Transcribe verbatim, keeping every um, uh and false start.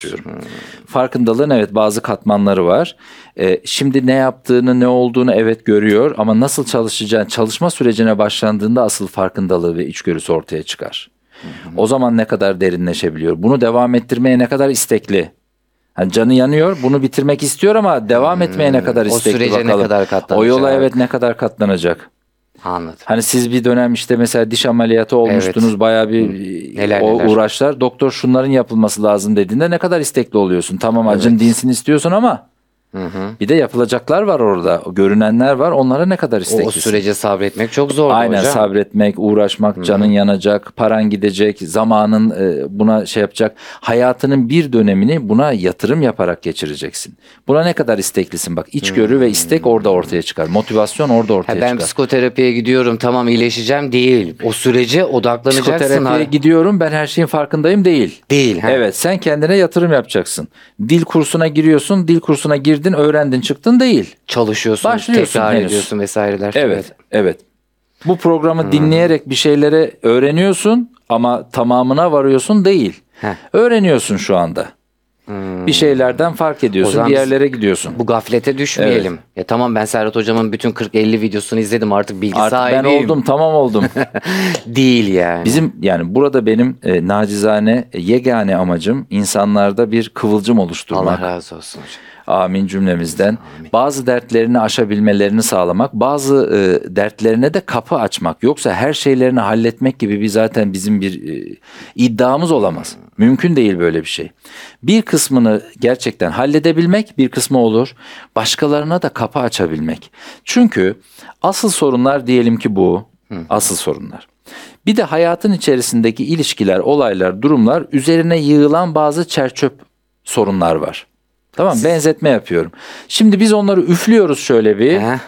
Farkındalığın evet bazı katmanları var. Ee, şimdi ne yaptığını, ne olduğunu evet görüyor ama nasıl çalışacağını, çalışma sürecine başlandığında asıl farkındalığı ve içgörüsü ortaya çıkar. Hı hı. O zaman ne kadar derinleşebiliyor? Bunu devam ettirmeye ne kadar istekli? Yani canı yanıyor, bunu bitirmek istiyor ama devam hmm. etmeye ne kadar istekli bakalım. O sürece bakalım. ne kadar katlanacak? O yola evet ne kadar katlanacak? Anladım. Hani siz bir dönem işte mesela diş ameliyatı olmuştunuz, evet. bayağı bir neler, o neler. uğraşlar. Doktor şunların yapılması lazım dediğinde ne kadar istekli oluyorsun. Tamam acın evet. dinsin istiyorsun ama hı hı. bir de yapılacaklar var orada. Görünenler var. Onlara ne kadar isteklisin. O, o sürece sabretmek çok zor. Aynen hocam. sabretmek, uğraşmak, hı hı. canın yanacak, paran gidecek, zamanın buna şey yapacak. Hayatının bir dönemini buna yatırım yaparak geçireceksin. Buna ne kadar isteklisin bak. İçgörü hmm. ve istek orada ortaya çıkar. Motivasyon orada ortaya ha, ben çıkar. Ben psikoterapiye gidiyorum tamam iyileşeceğim değil. O sürece odaklanacaksın. Psikoterapiye gidiyorum ben her şeyin farkındayım değil. Değil. Ha. Evet sen kendine yatırım yapacaksın. Dil kursuna giriyorsun. Dil kursuna girdin, öğrendin, çıktın değil. Çalışıyorsun, tekrar henüz. ediyorsun vesaireler. Evet, evet. evet. Bu programı hmm. dinleyerek bir şeyleri öğreniyorsun ama tamamına varıyorsun değil. Heh. Öğreniyorsun şu anda. Hmm. Bir şeylerden fark ediyorsun, diğerlere gidiyorsun. Bu gaflete düşmeyelim. Evet. Ya tamam ben Serhat Hocam'ın bütün kırk elli videosunu izledim artık bilgi artık sahibiyim. Ben oldum, tamam oldum. Değil yani. Bizim yani burada benim e, nacizane, e, yegane amacım insanlarda bir kıvılcım oluşturmak. Allah razı olsun hocam. Amin cümlemizden. Amin. Bazı dertlerini aşabilmelerini sağlamak, bazı e, dertlerine de kapı açmak. Yoksa her şeylerini halletmek gibi bir zaten bizim bir e, iddiamız olamaz. Mümkün değil böyle bir şey. Bir kısmını gerçekten halledebilmek, bir kısmı olur. Başkalarına da kapı açabilmek. Çünkü asıl sorunlar diyelim ki bu. Hı. Asıl sorunlar. Bir de hayatın içerisindeki ilişkiler, olaylar, durumlar üzerine yığılan bazı çerçöp sorunlar var. Tamam benzetme yapıyorum. Şimdi biz onları üflüyoruz şöyle bir. Heh.